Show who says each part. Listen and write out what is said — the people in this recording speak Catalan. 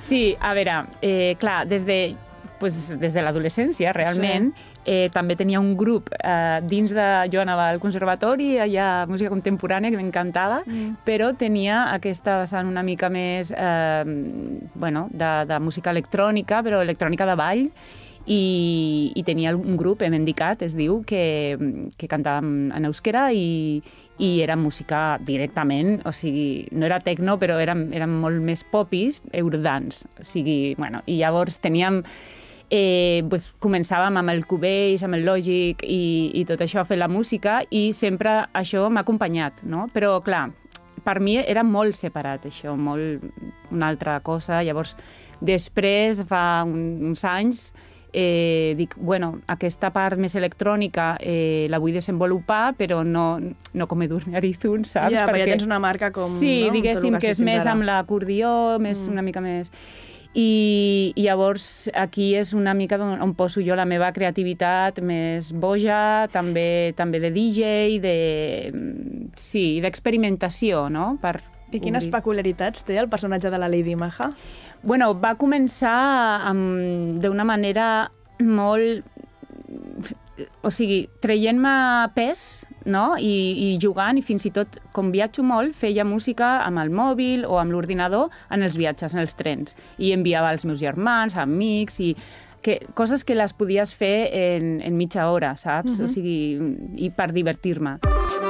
Speaker 1: Sí, a veure, clar, des de l'adolescència, realment, també tenia un grup dins de... Jo anava al conservatori, allà música contemporània, que m'encantava, però tenia aquesta vessant una mica més de música electrònica, però electrònica de ball, i tenia un grup, Mendicat, es diu, que cantàvem en euskera i era música directament, o sigui, no era techno, però eren molt més popis, eurodance, o sigui, bueno, i llavors teníem... començàvem amb el Cubase, amb el Logic i tot això a fer la música i sempre això m'ha acompanyat, no? Però, clar, per mi era molt separat això, molt una altra cosa. Llavors, després, fa uns anys, dic, bueno, aquesta part més electrònica la vull desenvolupar, però no com Edurne Arizun, saps?
Speaker 2: Ja, perquè ja tens una marca com...
Speaker 1: Sí, diguéssim que és més amb l'acordió, una mica més... I llavors aquí és una mica on poso jo la meva creativitat més boja, també de DJ, d'experimentació, no?
Speaker 2: I quines peculiaritats té el personatge de la Lady Maja?
Speaker 1: Bueno, va començar d'una manera molt... O sigui, traient-me pes, no? I jugant, i fins i tot, com viatjo molt, feia música amb el mòbil o amb l'ordinador en els viatges, en els trens. I enviava als meus germans, amics, coses que les podies fer en mitja hora, saps? O sigui, i per divertir-me.